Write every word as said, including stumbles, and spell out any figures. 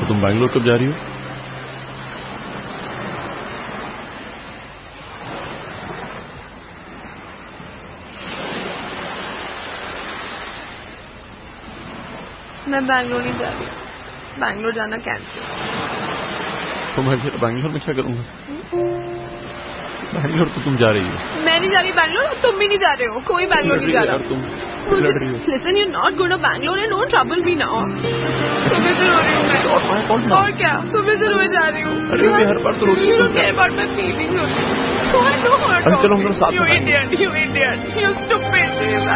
तुम बैंगलोर कब जा रही हो? मैं बैंगलोर नहीं जा रही, बैंगलोर जाना कैंसिल। तो मैं फिर बैंगलोर में क्या करूंगा? बैंगलोर तो तुम जा रही हो। मैं नहीं जा रही बैंगलोर, तुम भी नहीं जा रहे हो, कोई बैंगलोर नहीं जा रहा। तुम लड़ रही हो। Listen, you're not going to Bangalore and don't trouble me now. तुम्हें से रो रही हूँ मैं। और क्या? तुम्हें से रोए जा रही हूँ। अरे मैं हर बार तो रोती हूँ। You don't care about my feelings. I know how to talk. चलो हम लोग साथ में You idiot, you idiot, you stupid.